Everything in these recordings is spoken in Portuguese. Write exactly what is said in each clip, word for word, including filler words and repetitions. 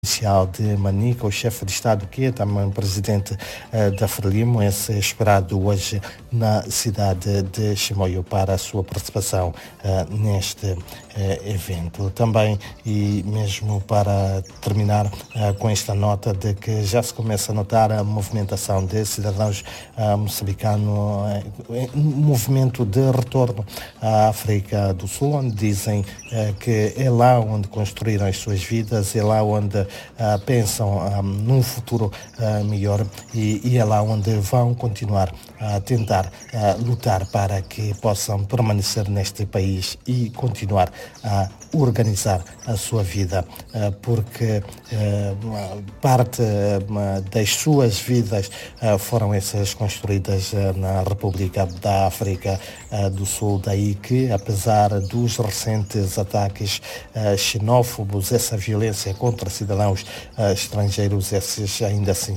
Inicial de Manica, o chefe de Estado, que é também presidente uh, da Frelimo, é esperado hoje na cidade de Chimoio para a sua participação uh, neste uh, evento. Também, e mesmo para terminar uh, com esta nota de que já se começa a notar a movimentação de cidadãos uh, moçambicanos, uh, um movimento de retorno à África do Sul, onde dizem uh, que é lá onde construíram as suas vidas, é lá onde Uh, pensam um, num futuro uh, melhor e, e é lá onde vão continuar a tentar uh, lutar para que possam permanecer neste país e continuar a organizar a sua vida, uh, porque uh, parte uh, das suas vidas uh, foram essas construídas uh, na República da África uh, do Sul, daí que, apesar dos recentes ataques uh, xenófobos, essa violência contra cidadãos uh, estrangeiros, esses ainda assim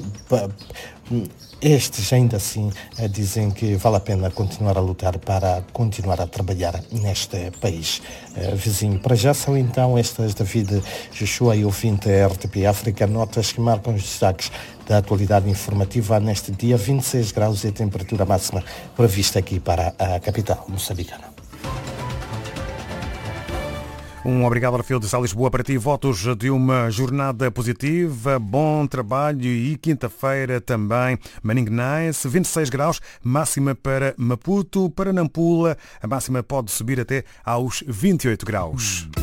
estes ainda assim uh, dizem que vale a pena continuar a lutar para continuar a trabalhar neste país uh, vizinho. Para já são então estas David Joshua e ouvinte R T P África, notas que marcam os destaques da atualidade informativa neste dia. Vinte e seis graus e a temperatura máxima prevista aqui para a capital moçambicana. Um obrigado, Arfil de Sá, Lisboa. Para ti, votos de uma jornada positiva, bom trabalho e quinta-feira também. Maningue Nice, vinte e seis graus, máxima para Maputo, para Nampula, a máxima pode subir até aos vinte e oito graus.